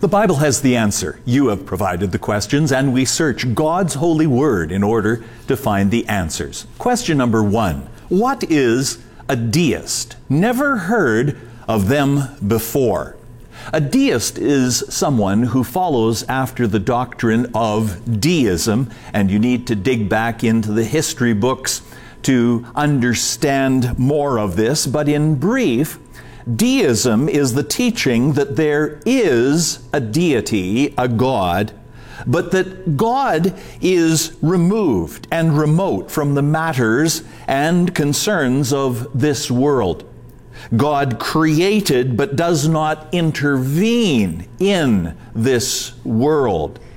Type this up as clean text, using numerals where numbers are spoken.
The Bible has the answer. You have provided the questions, and we search God's holy word in order to find the answers. Question number 1. What is a deist? Never heard of them before. A deist is someone who follows after the doctrine of deism, and you need to dig back into the history books to understand more of this. But in brief, deism is the teaching that there is a deity, a God, but that God is removed and remote from the matters and concerns of this world. God created but does not intervene in this world.